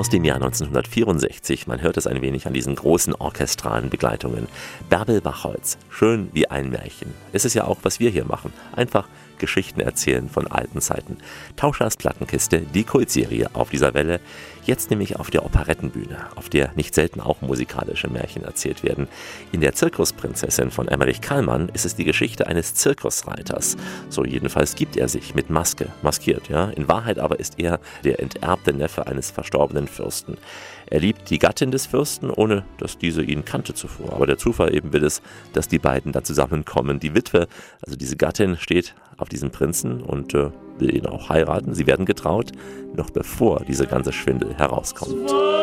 aus dem Jahr 1964. Man hört es ein wenig an diesen großen orchestralen Begleitungen. Bärbel Bachholz, schön wie ein Märchen. Es ist ja auch, was wir hier machen. Einfach Geschichten erzählen von alten Zeiten. Tauschers Plattenkiste, die Kultserie auf dieser Welle. Jetzt nämlich auf der Operettenbühne, auf der nicht selten auch musikalische Märchen erzählt werden. In der Zirkusprinzessin von Emmerich Kallmann ist es die Geschichte eines Zirkusreiters. So jedenfalls gibt er sich mit Maske, maskiert, ja. In Wahrheit aber ist er der enterbte Neffe eines verstorbenen Fürsten. Er liebt die Gattin des Fürsten, ohne dass diese ihn kannte zuvor. Aber der Zufall eben will es, dass die beiden da zusammenkommen. Die Witwe, also diese Gattin, steht auf diesen Prinzen und will ihn auch heiraten. Sie werden getraut, noch bevor diese ganze Schwindel herauskommt.